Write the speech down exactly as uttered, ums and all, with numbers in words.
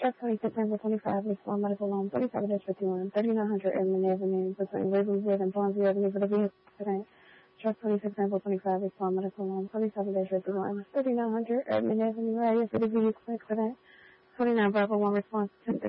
Truck twenty-six Sample twenty-five, respond medical loan, thirty-seven fifty-one, thirty-nine hundred Edmond Avenue, between Waverlywood and Barnsley Avenue for the vehicle accident. Truck twenty-six Sample twenty-five, respond medical loan, thirty-seven fifty-one, thirty-nine hundred Edmond Avenue, area for the vehicle accident. twenty-nine Bravo one response to